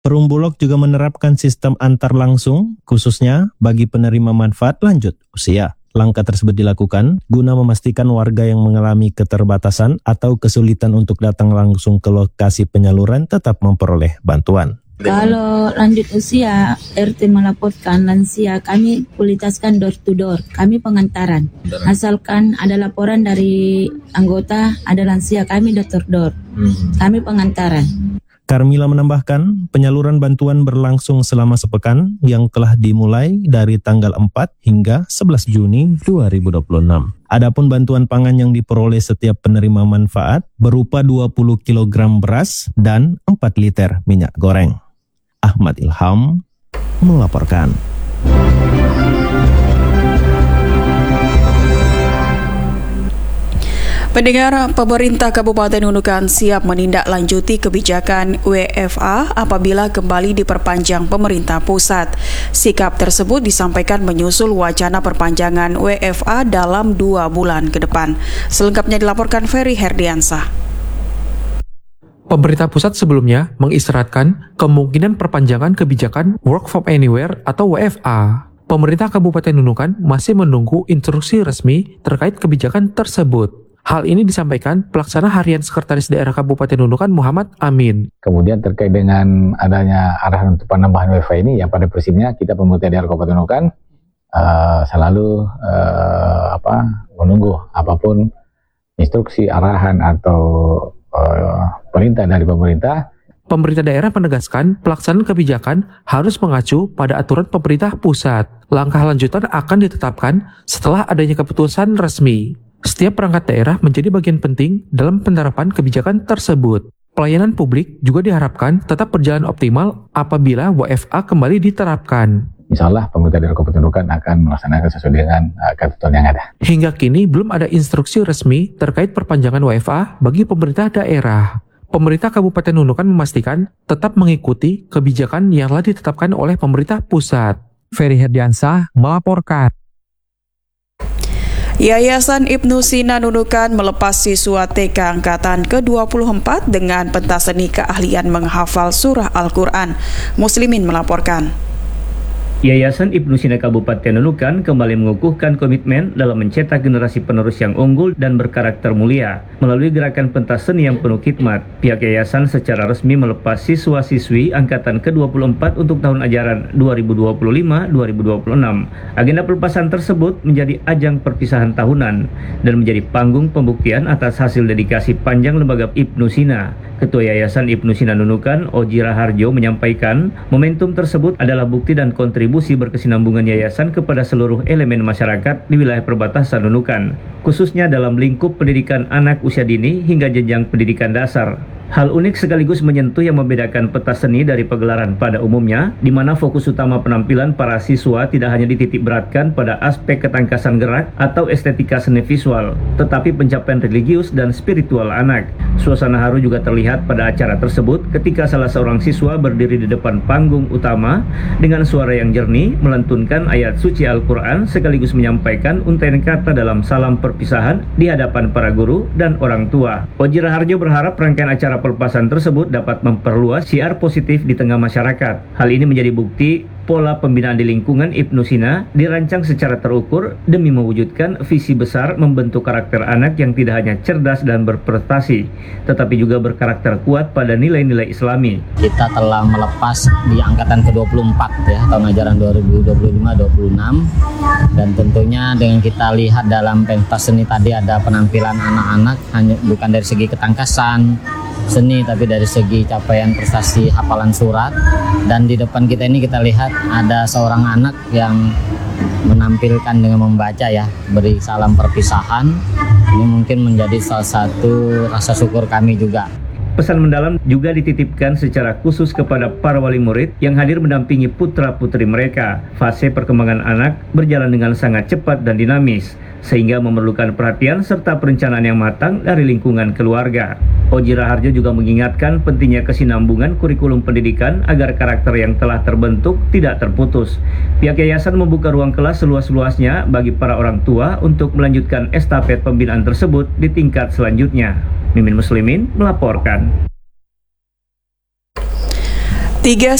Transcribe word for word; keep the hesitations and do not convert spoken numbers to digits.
Perum Bulog juga menerapkan sistem antar langsung, khususnya bagi penerima manfaat lanjut usia. Langkah tersebut dilakukan guna memastikan warga yang mengalami keterbatasan atau kesulitan untuk datang langsung ke lokasi penyaluran tetap memperoleh bantuan. Kalau lanjut usia, R T melaporkan lansia, kami kualitaskan door to door, kami pengantaran. Asalkan ada laporan dari anggota, ada lansia, kami door to door, kami pengantaran. Carmila menambahkan, penyaluran bantuan berlangsung selama sepekan yang telah dimulai dari tanggal empat hingga sebelas Juni dua ribu dua puluh enam. Adapun bantuan pangan yang diperoleh setiap penerima manfaat berupa dua puluh kilogram beras dan empat liter minyak goreng. Ahmad Ilham melaporkan. Pendengar, pemerintah Kabupaten Nunukan siap menindaklanjuti kebijakan W F A apabila kembali diperpanjang pemerintah pusat. Sikap tersebut disampaikan menyusul wacana perpanjangan W F A dalam dua bulan ke depan. Selengkapnya dilaporkan Ferry Herdiansah. Pemerintah pusat sebelumnya mengisyaratkan kemungkinan perpanjangan kebijakan Work from Anywhere atau W F A. Pemerintah Kabupaten Nunukan masih menunggu instruksi resmi terkait kebijakan tersebut. Hal ini disampaikan Pelaksana Harian Sekretaris Daerah Kabupaten Nunukan Muhammad Amin. Kemudian terkait dengan adanya arahan untuk penambahan W F A ini, yang pada prinsipnya kita pemerintah daerah Kabupaten Nunukan uh, selalu uh, apa menunggu apapun instruksi, arahan atau uh, perintah dari pemerintah. Pemerintah daerah menegaskan pelaksanaan kebijakan harus mengacu pada aturan pemerintah pusat. Langkah lanjutan akan ditetapkan setelah adanya keputusan resmi. Setiap perangkat daerah menjadi bagian penting dalam penerapan kebijakan tersebut. Pelayanan publik juga diharapkan tetap berjalan optimal apabila W F A kembali diterapkan. Insya Allah pemerintah daerah Kabupaten Nunukan akan melaksanakan sesuai dengan uh, ketentuan yang ada. Hingga kini belum ada instruksi resmi terkait perpanjangan W F A bagi pemerintah daerah. Pemerintah Kabupaten Nunukan memastikan tetap mengikuti kebijakan yang telah ditetapkan oleh pemerintah pusat. Ferry Herdiansah melaporkan. Yayasan Ibnu Sina Nunukan melepas siswa T K Angkatan ke dua puluh empat dengan pentas seni keahlian menghafal surah Al-Quran. Muslimin melaporkan. Yayasan Ibnu Sina Kabupaten Nunukan kembali mengukuhkan komitmen dalam mencetak generasi penerus yang unggul dan berkarakter mulia. Melalui gerakan pentas seni yang penuh khidmat, pihak yayasan secara resmi melepas siswa-siswi angkatan ke dua puluh empat untuk tahun ajaran dua ribu dua puluh lima dua ribu dua puluh enam. Agenda pelepasan tersebut menjadi ajang perpisahan tahunan dan menjadi panggung pembuktian atas hasil dedikasi panjang lembaga Ibnu Sina. Ketua Yayasan Ibnu Sina Nunukan, Oji Raharjo, menyampaikan momentum tersebut adalah bukti dan kontribusi berkesinambungan yayasan kepada seluruh elemen masyarakat di wilayah perbatasan Nunukan, khususnya dalam lingkup pendidikan anak usia dini hingga jenjang pendidikan dasar. Hal unik sekaligus menyentuh yang membedakan pentas seni dari pegelaran pada umumnya, di mana fokus utama penampilan para siswa tidak hanya dititik beratkan pada aspek ketangkasan gerak atau estetika seni visual, tetapi pencapaian religius dan spiritual anak. Suasana haru juga terlihat pada acara tersebut ketika salah seorang siswa berdiri di depan panggung utama dengan suara yang jernih melantunkan ayat suci Al-Quran sekaligus menyampaikan untaian kata dalam salam perpisahan di hadapan para guru dan orang tua. Oji Raharjo berharap rangkaian acara pelepasan tersebut dapat memperluas syiar positif di tengah masyarakat. Hal ini menjadi bukti pola pembinaan di lingkungan Ibnu Sina dirancang secara terukur demi mewujudkan visi besar membentuk karakter anak yang tidak hanya cerdas dan berprestasi, tetapi juga berkarakter kuat pada nilai-nilai Islami. Kita telah melepas di angkatan ke dua puluh empat ya, tahun ajaran dua ribu dua puluh lima dua puluh enam, dan tentunya dengan kita lihat dalam pentas seni tadi ada penampilan anak-anak hanya bukan dari segi ketangkasan seni tapi dari segi capaian prestasi hafalan surat, dan di depan kita ini kita lihat ada seorang anak yang menampilkan dengan membaca ya, beri salam perpisahan. Ini mungkin menjadi salah satu rasa syukur kami juga. Pesan mendalam juga dititipkan secara khusus kepada para wali murid yang hadir mendampingi putra-putri mereka. Fase perkembangan anak berjalan dengan sangat cepat dan dinamis, sehingga memerlukan perhatian serta perencanaan yang matang dari lingkungan keluarga. Oji Raharjo juga mengingatkan pentingnya kesinambungan kurikulum pendidikan agar karakter yang telah terbentuk tidak terputus. Pihak yayasan membuka ruang kelas seluas-luasnya bagi para orang tua untuk melanjutkan estafet pembinaan tersebut di tingkat selanjutnya. Mimin Muslimin melaporkan. Tiga